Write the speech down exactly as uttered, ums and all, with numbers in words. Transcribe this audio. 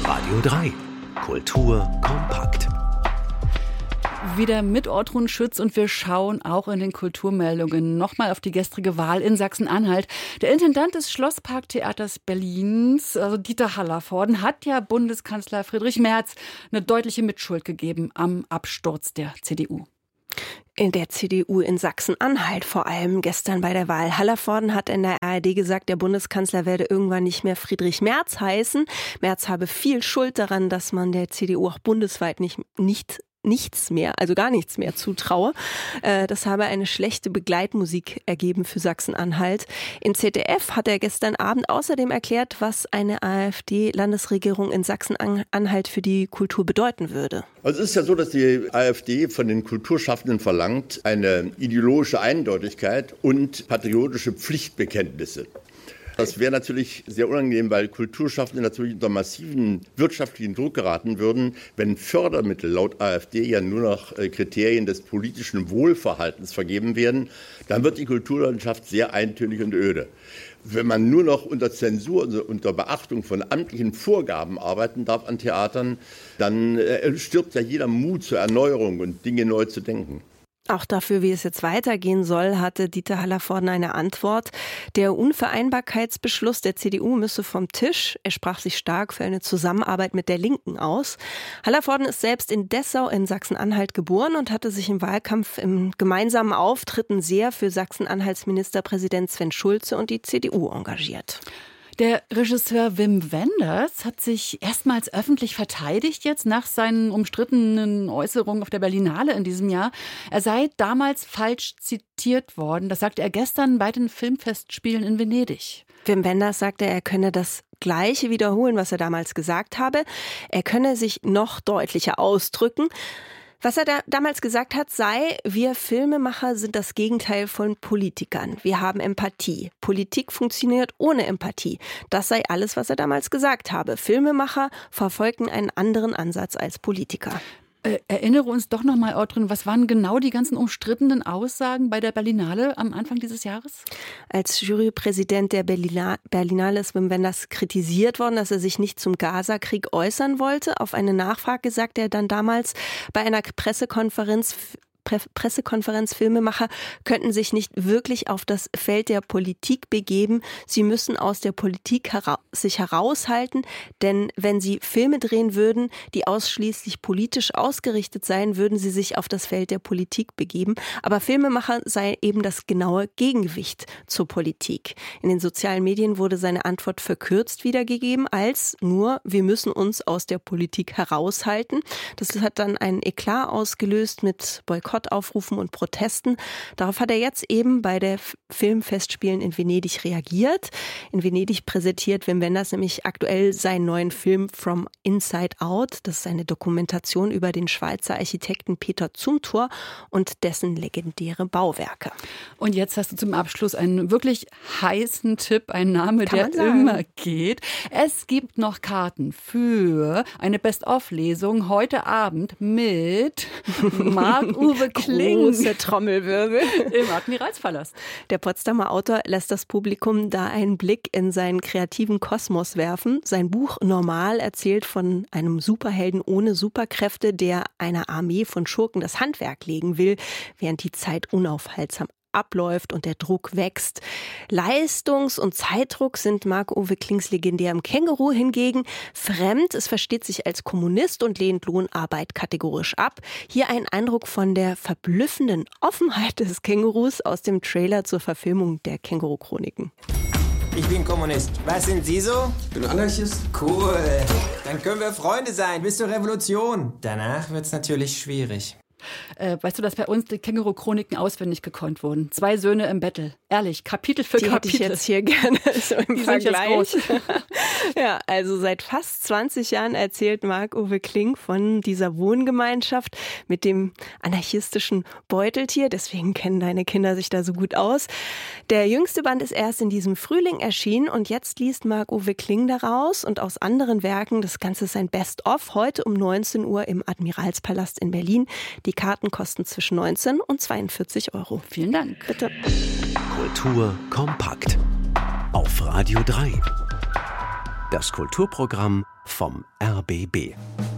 Radio drei. Kultur kompakt. Wieder mit Ortrun Schütz und wir schauen auch in den Kulturmeldungen nochmal auf die gestrige Wahl in Sachsen-Anhalt. Der Intendant des Schlossparktheaters Berlins, also Dieter Hallervorden, hat ja Bundeskanzler Friedrich Merz eine deutliche Mitschuld gegeben am Absturz der C D U. In der C D U in Sachsen-Anhalt vor allem gestern bei der Wahl. Hallervorden hat in der A R D gesagt, der Bundeskanzler werde irgendwann nicht mehr Friedrich Merz heißen. Merz habe viel Schuld daran, dass man der C D U auch bundesweit nicht, nicht nichts mehr, also gar nichts mehr zutraue. Das habe eine schlechte Begleitmusik ergeben für Sachsen-Anhalt. In Z D F hat er gestern Abend außerdem erklärt, was eine AfD-Landesregierung in Sachsen-Anhalt für die Kultur bedeuten würde. Also es ist ja so, dass die AfD von den Kulturschaffenden verlangt, eine ideologische Eindeutigkeit und patriotische Pflichtbekenntnisse. Das wäre natürlich sehr unangenehm, weil Kulturschaffende natürlich unter massiven wirtschaftlichen Druck geraten würden, wenn Fördermittel laut AfD ja nur nach Kriterien des politischen Wohlverhaltens vergeben werden. Dann wird die Kulturlandschaft sehr eintönig und öde. Wenn man nur noch unter Zensur, also unter Beachtung von amtlichen Vorgaben arbeiten darf an Theatern, dann stirbt ja jeder Mut zur Erneuerung und Dinge neu zu denken. Auch dafür, wie es jetzt weitergehen soll, hatte Dieter Hallervorden eine Antwort. Der Unvereinbarkeitsbeschluss der C D U müsse vom Tisch. Er sprach sich stark für eine Zusammenarbeit mit der Linken aus. Hallervorden ist selbst in Dessau in Sachsen-Anhalt geboren und hatte sich im Wahlkampf im gemeinsamen Auftritten sehr für Sachsen-Anhalts Ministerpräsident Sven Schulze und die C D U engagiert. Der Regisseur Wim Wenders hat sich erstmals öffentlich verteidigt jetzt nach seinen umstrittenen Äußerungen auf der Berlinale in diesem Jahr. Er sei damals falsch zitiert worden. Das sagte er gestern bei den Filmfestspielen in Venedig. Wim Wenders sagte, er könne das Gleiche wiederholen, was er damals gesagt habe. Er könne sich noch deutlicher ausdrücken. Was er da damals gesagt hat, sei, wir Filmemacher sind das Gegenteil von Politikern. Wir haben Empathie. Politik funktioniert ohne Empathie. Das sei alles, was er damals gesagt habe. Filmemacher verfolgen einen anderen Ansatz als Politiker. Äh, erinnere uns doch nochmal, Ortrun, was waren genau die ganzen umstrittenen Aussagen bei der Berlinale am Anfang dieses Jahres? Als Jurypräsident der Berlina, Berlinale ist Wim Wenders kritisiert worden, dass er sich nicht zum Gaza-Krieg äußern wollte. Auf eine Nachfrage sagte er dann damals bei einer Pressekonferenz, Pressekonferenz, Filmemacher könnten sich nicht wirklich auf das Feld der Politik begeben. Sie müssen aus der Politik hera- sich heraushalten, denn wenn sie Filme drehen würden, die ausschließlich politisch ausgerichtet seien, würden sie sich auf das Feld der Politik begeben. Aber Filmemacher sei eben das genaue Gegengewicht zur Politik. In den sozialen Medien wurde seine Antwort verkürzt wiedergegeben als nur, wir müssen uns aus der Politik heraushalten. Das hat dann einen Eklat ausgelöst mit Boykott Aufrufen und Protesten. Darauf hat er jetzt eben bei der Filmfestspielen in Venedig reagiert. In Venedig präsentiert Wim Wenders nämlich aktuell seinen neuen Film From Inside Out. Das ist eine Dokumentation über den Schweizer Architekten Peter Zumthor und dessen legendäre Bauwerke. Und jetzt hast du zum Abschluss einen wirklich heißen Tipp, einen Namen, der immer geht. Es gibt noch Karten für eine Best-of-Lesung heute Abend mit Marc-Uwe Kling. Große Trommelwirbel. Im Admiralspalast. Der Potsdamer Autor lässt das Publikum da einen Blick in seinen kreativen Kosmos werfen. Sein Buch Normal erzählt von einem Superhelden ohne Superkräfte, der einer Armee von Schurken das Handwerk legen will, während die Zeit unaufhaltsam abläuft und der Druck wächst. Leistungs- und Zeitdruck sind Marc-Uwe Klings legendärem Känguru hingegen fremd. Es versteht sich als Kommunist und lehnt Lohnarbeit kategorisch ab. Hier ein Eindruck von der verblüffenden Offenheit des Kängurus aus dem Trailer zur Verfilmung der Känguru-Chroniken. Ich bin Kommunist. Was sind Sie so? Ich bin Anarchist. Cool. Dann können wir Freunde sein bis zur Revolution. Danach wird's natürlich schwierig. Äh, weißt du, dass bei uns die Känguru-Chroniken auswendig gekonnt wurden? Zwei Söhne im Battle. Ehrlich, Kapitel für die Kapitel. Die hätte ich jetzt hier gerne so im die Vergleich. Ja, also seit fast zwanzig Jahren erzählt Marc-Uwe Kling von dieser Wohngemeinschaft mit dem anarchistischen Beuteltier. Deswegen kennen deine Kinder sich da so gut aus. Der jüngste Band ist erst in diesem Frühling erschienen und jetzt liest Marc-Uwe Kling daraus und aus anderen Werken. Das Ganze ist ein Best-of, heute um neunzehn Uhr im Admiralspalast in Berlin. Die Karten kosten zwischen neunzehn und zweiundvierzig Euro. Vielen Dank. Bitte. Kultur kompakt. Auf Radio drei. Das Kulturprogramm vom R B B.